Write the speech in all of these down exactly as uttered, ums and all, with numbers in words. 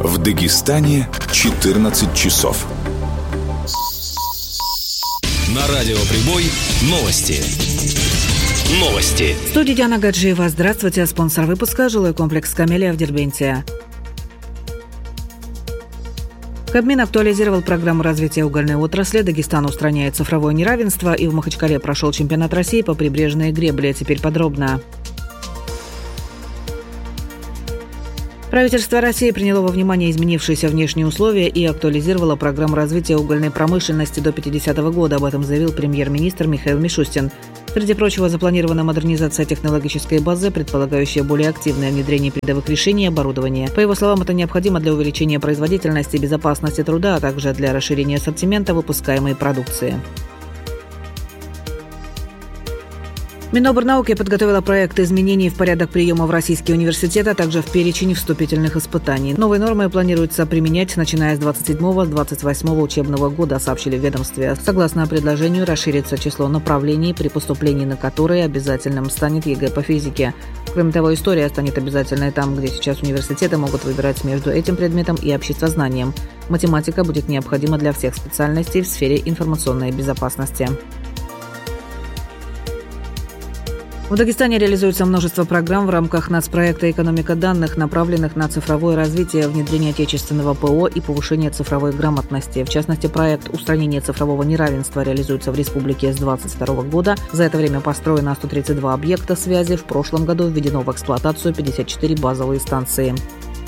В Дагестане четырнадцать часов. На радио Прибой новости. Новости. В студии Диана Гаджиева. Здравствуйте. Спонсор выпуска — жилой комплекс «Камелия» в Дербенте. Кабмин актуализировал программу развития угольной отрасли. Дагестан устраняет цифровое неравенство, и в Махачкале прошел чемпионат России по прибрежной гребле. Теперь подробно. Правительство России приняло во внимание изменившиеся внешние условия и актуализировало программу развития угольной промышленности до пятидесятого года. Об этом заявил премьер-министр Михаил Мишустин. Среди прочего, запланирована модернизация технологической базы, предполагающая более активное внедрение передовых решений и оборудования. По его словам, это необходимо для увеличения производительности и безопасности труда, а также для расширения ассортимента выпускаемой продукции. Минобрнауки подготовила проект изменений в порядок приема в российские университеты, а также в перечень вступительных испытаний. Новые нормы планируется применять, начиная с двадцать седьмого - двадцать восьмого учебного года, сообщили в ведомстве. Согласно предложению, расширится число направлений, при поступлении на которые обязательным станет ЕГЭ по физике. Кроме того, история станет обязательной там, где сейчас университеты могут выбирать между этим предметом и обществознанием. Математика будет необходима для всех специальностей в сфере информационной безопасности. В Дагестане реализуется множество программ в рамках нацпроекта «Экономика данных», направленных на цифровое развитие, внедрение отечественного ПО и повышение цифровой грамотности. В частности, проект устранения цифрового неравенства реализуется в республике с две тысячи двадцать второго года. За это время построено сто тридцать два объекта связи. В прошлом году введено в эксплуатацию пятьдесят четыре базовые станции.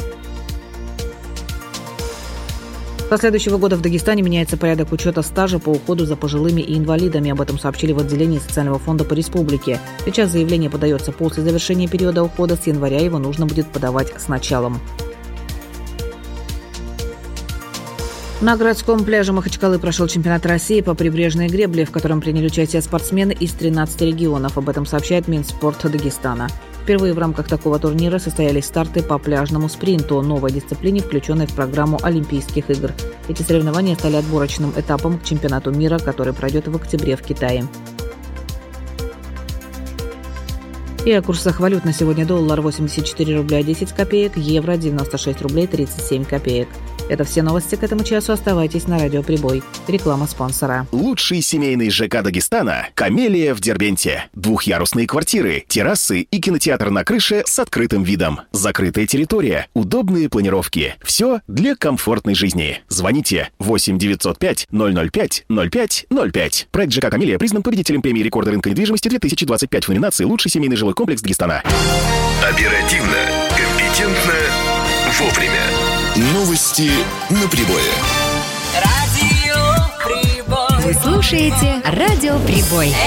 Со следующего года в Дагестане меняется порядок учета стажа по уходу за пожилыми и инвалидами. Об этом сообщили в отделении социального фонда по республике. Сейчас заявление подается после завершения периода ухода. С января его нужно будет подавать с началом. На городском пляже Махачкалы прошел чемпионат России по прибрежной гребле, в котором приняли участие спортсмены из тринадцати регионов. Об этом сообщает Минспорт Дагестана. Впервые в рамках такого турнира состоялись старты по пляжному спринту, новой дисциплине, включенной в программу Олимпийских игр. Эти соревнования стали отборочным этапом к чемпионату мира, который пройдет в октябре в Китае. И о курсах валют на сегодня: доллар восемьдесят четыре рубля десять копеек, евро девяносто шесть рублей тридцать семь копеек. Это все новости к этому часу. Оставайтесь на радио Прибой. Реклама спонсора. Лучший семейный ЖК Дагестана — «Камелия» в Дербенте. Двухъярусные квартиры, террасы и кинотеатр на крыше с открытым видом. Закрытая территория, удобные планировки. Все для комфортной жизни. Звоните восемь девятьсот пять ноль ноль пять ноль пять ноль пять. Проект ЖК «Камелия» признан победителем премии рекорда рынка недвижимости две тысячи двадцать пять в номинации «Лучший семейный жилой комплекс Дагестана». Оперативно, компетентно, вовремя. Новости на Прибое. Радио Прибой. Вы слушаете Радио Прибой.